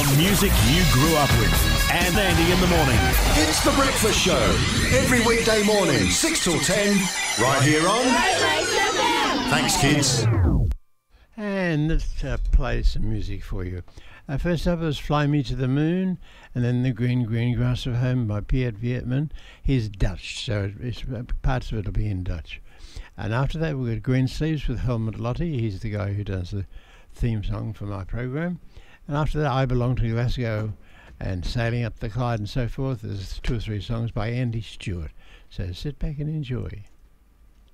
The music you grew up with. And Andy in the morning. It's The Breakfast Show. Every weekday morning, 6 till 10, right here on... Thanks, kids. And let's play some music for you. First up was Fly Me to the Moon, and then The Green Green Grass of Home by Piet Vietman. He's Dutch, so parts of it will be in Dutch. And after that we've got Green Sleeves with Helmut Lotte. He's the guy who does the theme song for my program. And after that I Belong to Glasgow and Sailing Up the Clyde and so forth. There's 2 or 3 songs by Andy Stewart. So sit back and enjoy.